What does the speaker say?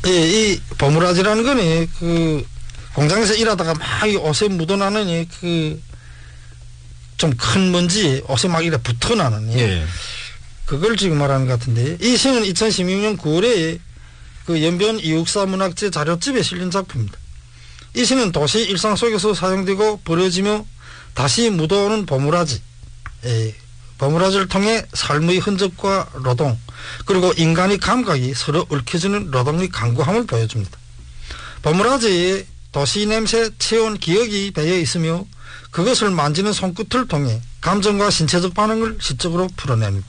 이 버무라지라는 거는 그 공장에서 일하다가 막 이 옷에 묻어나는 그 좀 큰 먼지 옷에 막 이래 붙어나는 예. 그걸 지금 말하는 것 같은데 이 시는 2016년 9월에 그 연변 이육사 문학재 자료집에 실린 작품입니다. 이 시는 도시 일상 속에서 사용되고 버려지며 다시 묻어오는 버무라지, 버무라지를 통해 삶의 흔적과 노동 그리고 인간의 감각이 서로 얽혀지는 노동의 강구함을 보여줍니다. 버무라지에 도시 냄새, 체온, 기억이 배어 있으며 그것을 만지는 손끝을 통해 감정과 신체적 반응을 시적으로 풀어냅니다.